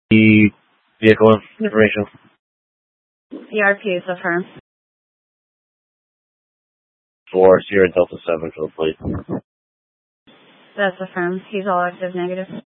the vehicle information. ERP is affirmed. For Sierra Delta 7 for the plate. That's affirmed. He's all active negative.